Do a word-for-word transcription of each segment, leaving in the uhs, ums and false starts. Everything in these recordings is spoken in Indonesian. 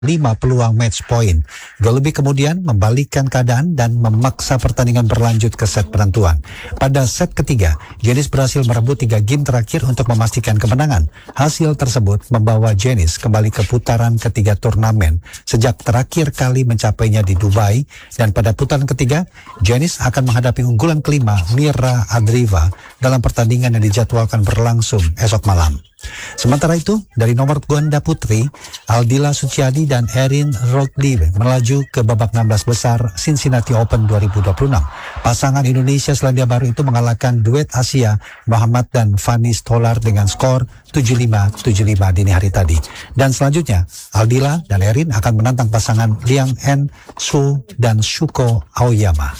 lima peluang match point. Gol lebih kemudian membalikkan keadaan dan memaksa pertandingan berlanjut ke set penentuan. Pada set ketiga, Giannis berhasil merebut tiga game terakhir untuk memastikan kemenangan. Hasil tersebut membawa Giannis kembali ke putaran ketiga turnamen sejak terakhir kali mencapainya di Dubai, dan pada putaran ketiga, Giannis akan menghadapi unggulan kelima Mira Andreeva dalam pertandingan yang dijadwalkan berlangsung esok malam. Sementara itu, dari nomor ganda putri, Aldila Suciadi dan Erin Roglic melaju ke babak enam belas besar Cincinnati Open dua ribu dua puluh enam. Pasangan Indonesia Selandia Baru itu mengalahkan duet Asia Muhammad dan Fanny Stolar dengan skor tujuh lima tujuh lima dini hari tadi. Dan selanjutnya, Aldila dan Erin akan menantang pasangan Liang En Su dan Shuko Aoyama.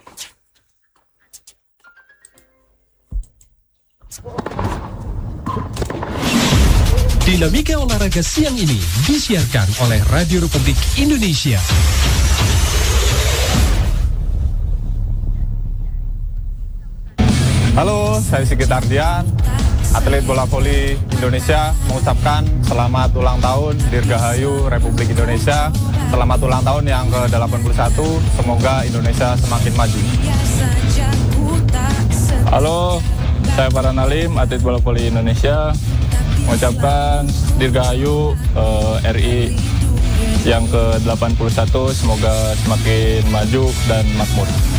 Dinamika olahraga siang ini disiarkan oleh Radio Republik Indonesia. Halo, saya Sigit Ardian, atlet bola voli Indonesia, mengucapkan selamat ulang tahun Dirgahayu Republik Indonesia. Selamat ulang tahun yang ke delapan puluh satu, semoga Indonesia semakin maju. Halo, saya Farhan Alim, atlet bola voli Indonesia, mengucapkan Dirgahayu uh, R I yang ke delapan puluh satu, semoga semakin maju dan makmur.